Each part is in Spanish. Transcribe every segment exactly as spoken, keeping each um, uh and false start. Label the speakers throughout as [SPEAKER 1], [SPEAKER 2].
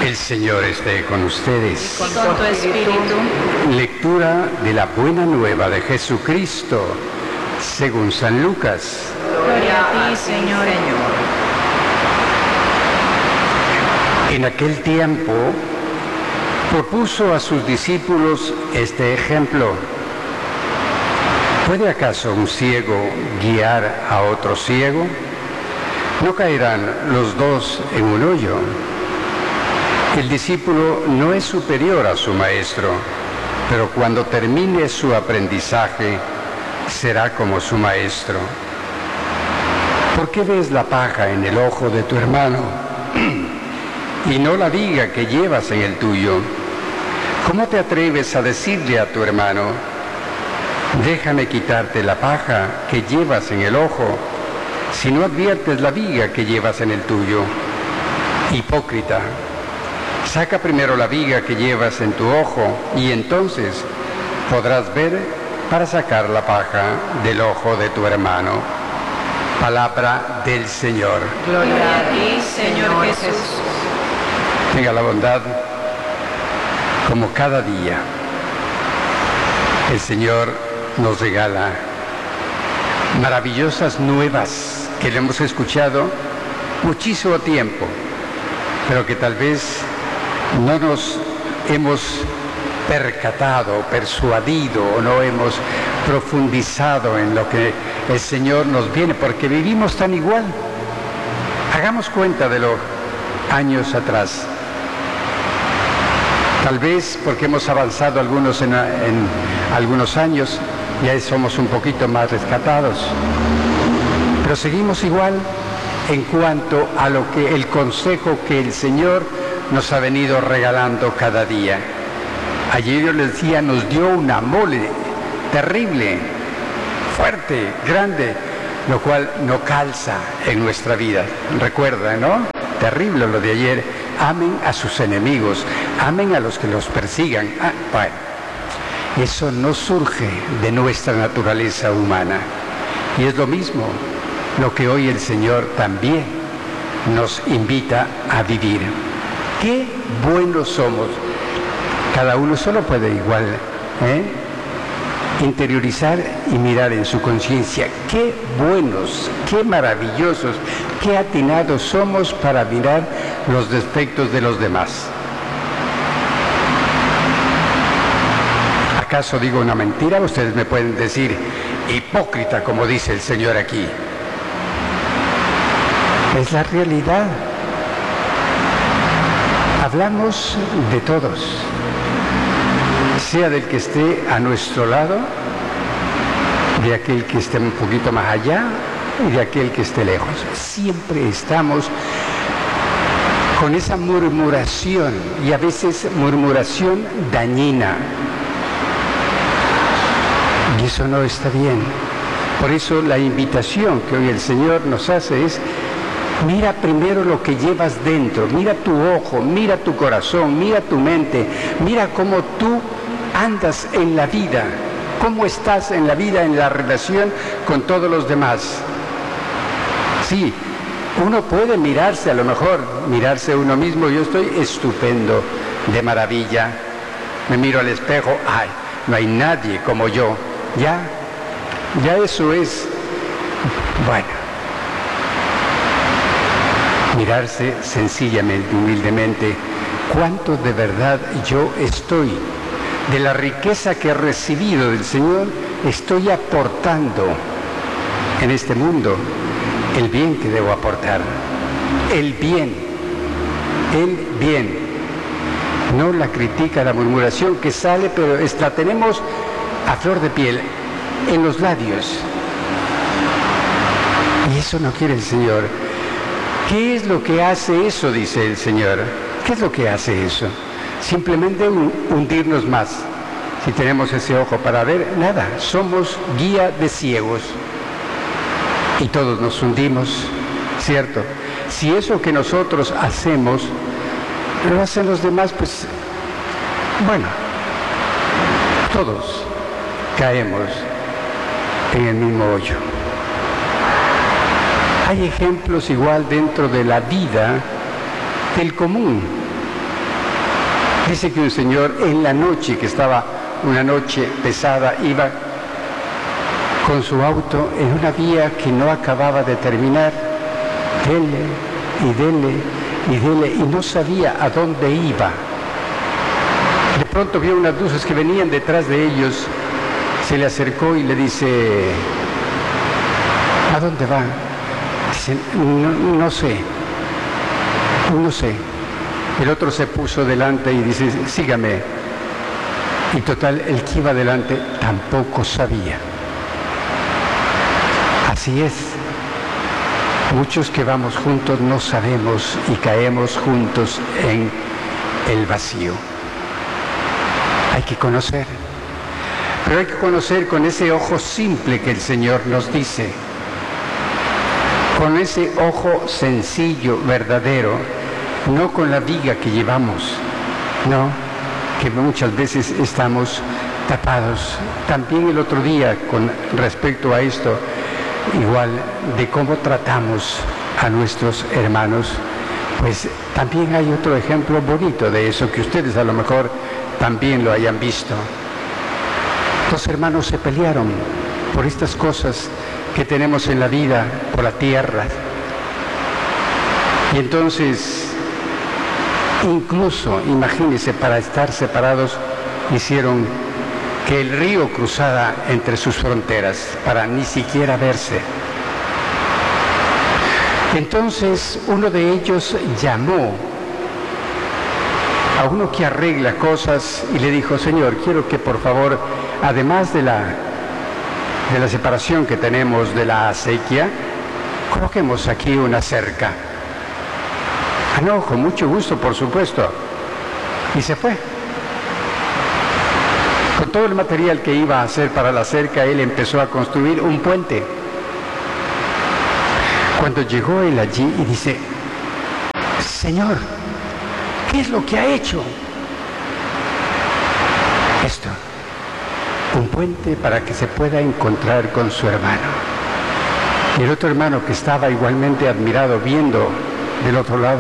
[SPEAKER 1] El Señor esté con ustedes.
[SPEAKER 2] Y con tu espíritu.
[SPEAKER 1] Lectura de la Buena Nueva de Jesucristo, según San Lucas.
[SPEAKER 2] Gloria a ti, Señor.
[SPEAKER 1] En aquel tiempo propuso a sus discípulos este ejemplo. ¿Puede acaso un ciego guiar a otro ciego? ¿No caerán los dos en un hoyo? El discípulo no es superior a su maestro, pero cuando termine su aprendizaje, será como su maestro. ¿Por qué ves la paja en el ojo de tu hermano y no la viga que llevas en el tuyo? ¿Cómo te atreves a decirle a tu hermano: déjame quitarte la paja que llevas en el ojo, si no adviertes la viga que llevas en el tuyo? Hipócrita, saca primero la viga que llevas en tu ojo y entonces podrás ver para sacar la paja del ojo de tu hermano. Palabra del Señor.
[SPEAKER 2] Gloria a ti, Señor Jesús.
[SPEAKER 1] Tenga la bondad, como cada día, el Señor nos regala maravillosas nuevas que le hemos escuchado muchísimo tiempo, pero que tal vez no nos hemos percatado, persuadido, o no hemos profundizado en lo que el Señor nos viene, porque vivimos tan igual. Hagamos cuenta de los años atrás. Tal vez porque hemos avanzado algunos en, en algunos años, ya somos un poquito más rescatados, pero seguimos igual en cuanto a lo que el consejo que el Señor nos ha venido regalando cada día. Ayer yo les decía, nos dio una mole terrible, fuerte, grande, lo cual no calza en nuestra vida. Recuerda, ¿no? Terrible lo de ayer. Amen a sus enemigos, amen a los que los persigan. Ah, bueno, eso no surge de nuestra naturaleza humana. Y es lo mismo lo que hoy el Señor también nos invita a vivir. Qué buenos somos. Cada uno solo puede igual ¿eh? interiorizar y mirar en su conciencia. Qué buenos, qué maravillosos, qué atinados somos para mirar los defectos de los demás. ¿Acaso digo una mentira? Ustedes me pueden decir hipócrita, como dice el Señor aquí. Es la realidad. Hablamos de todos, sea del que esté a nuestro lado, de aquel que esté un poquito más allá y de aquel que esté lejos. Siempre estamos con esa murmuración, y a veces murmuración dañina. Y eso no está bien. Por eso la invitación que hoy el Señor nos hace es: mira primero lo que llevas dentro, mira tu ojo, mira tu corazón, mira tu mente, mira cómo tú andas en la vida, cómo estás en la vida, en la relación con todos los demás. Sí, uno puede mirarse, a lo mejor, mirarse a uno mismo. Yo estoy estupendo, de maravilla. Me miro al espejo, ay, no hay nadie como yo. Ya, ya eso es, bueno, mirarse sencillamente, humildemente, cuánto de verdad yo estoy, de la riqueza que he recibido del Señor, estoy aportando en este mundo el bien que debo aportar, el bien, el bien, no la crítica, la murmuración que sale, pero es, la tenemos a flor de piel, en los labios, y eso no quiere el Señor. ¿Qué es lo que hace eso? Dice el Señor. ¿Qué es lo que hace eso? Simplemente hundirnos más. Si tenemos ese ojo para ver, nada, somos guía de ciegos. Y todos nos hundimos, ¿cierto? Si eso que nosotros hacemos lo hacen los demás, pues, bueno, todos caemos en el mismo hoyo. Hay ejemplos igual dentro de la vida del común. Dice que un señor en la noche, que estaba una noche pesada, iba con su auto en una vía que no acababa de terminar, dele y dele y dele, y no sabía a dónde iba. De pronto vio unas luces que venían detrás de ellos, se le acercó y le dice: ¿a dónde va? Dice: no, no sé, no sé. El otro se puso delante y dice: sígame. Y total, el que iba delante tampoco sabía. Así es. Muchos que vamos juntos no sabemos y caemos juntos en el vacío. Hay que conocer. Pero hay que conocer con ese ojo simple que el Señor nos dice. Con ese ojo sencillo, verdadero. No con la viga que llevamos, no, que muchas veces estamos tapados. También el otro día, con respecto a esto, igual de cómo tratamos a nuestros hermanos, pues también hay otro ejemplo bonito de eso, que ustedes a lo mejor también lo hayan visto. Dos hermanos se pelearon por estas cosas que tenemos en la vida, por la tierra. Y entonces, incluso, imagínense, para estar separados, hicieron que el río cruzara entre sus fronteras, para ni siquiera verse. Entonces, uno de ellos llamó a uno que arregla cosas y le dijo: Señor, quiero que por favor, además de la, de la separación que tenemos, de la acequia, coloquemos aquí una cerca. Ah, no, con mucho gusto, por supuesto. Y se fue. Con todo el material que iba a hacer para la cerca, él empezó a construir un puente. Cuando llegó él allí y dice: Señor, ¿qué es lo que ha hecho? Esto, un puente para que se pueda encontrar con su hermano. Y el otro hermano, que estaba igualmente admirado viendo del otro lado: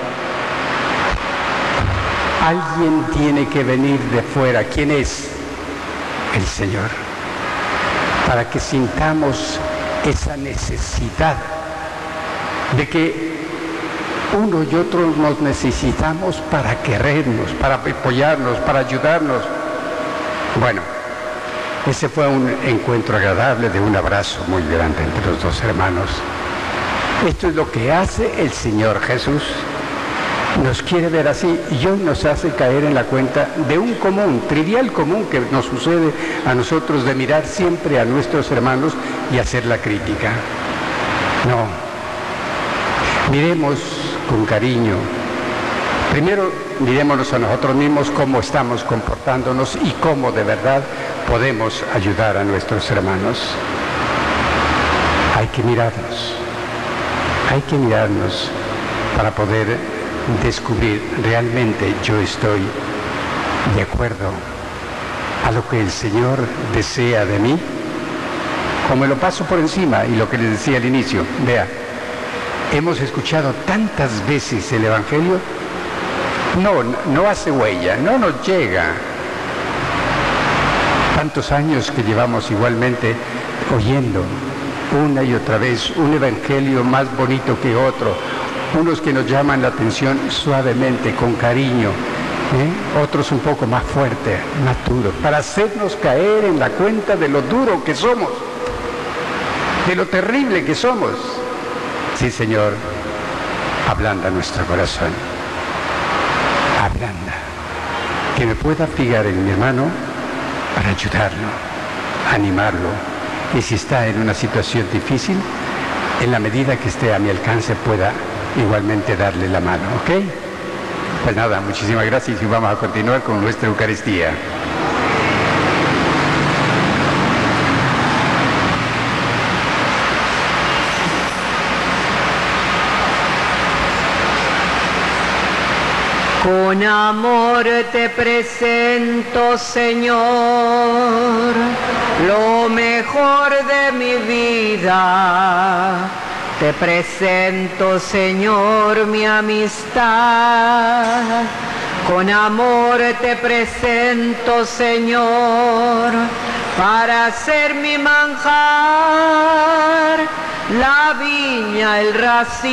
[SPEAKER 1] alguien tiene que venir de fuera. ¿Quién es? El Señor. Para que sintamos esa necesidad de que uno y otro nos necesitamos para querernos, para apoyarnos, para ayudarnos. Bueno, ese fue un encuentro agradable, de un abrazo muy grande entre los dos hermanos. Esto es lo que hace el Señor Jesús. Nos quiere ver así y hoy nos hace caer en la cuenta de un común, trivial común que nos sucede a nosotros, de mirar siempre a nuestros hermanos y hacer la crítica. No. Miremos con cariño. Primero, mirémonos a nosotros mismos, cómo estamos comportándonos y cómo de verdad podemos ayudar a nuestros hermanos. Hay que mirarnos. Hay que mirarnos para poder descubrir realmente yo estoy de acuerdo a lo que el Señor desea de mí, o me lo paso por encima. Y lo que les decía al inicio, vea, hemos escuchado tantas veces el Evangelio, no, no hace huella, no nos llega. Tantos años que llevamos igualmente oyendo una y otra vez un Evangelio más bonito que otro, unos que nos llaman la atención suavemente, con cariño, ¿eh? Otros un poco más fuerte, más duro, para hacernos caer en la cuenta de lo duro que somos, de lo terrible que somos. Sí, Señor, ablanda nuestro corazón, ablanda, que me pueda fijar en mi hermano para ayudarlo, animarlo, y si está en una situación difícil, en la medida que esté a mi alcance, pueda igualmente darle la mano, ¿ok? Pues nada, muchísimas gracias y vamos a continuar con nuestra Eucaristía.
[SPEAKER 2] Con amor te presento, Señor, lo mejor de mi vida. Te presento, Señor, mi amistad, Con amor te presento, Señor, para hacer mi manjar, la viña, el racimo.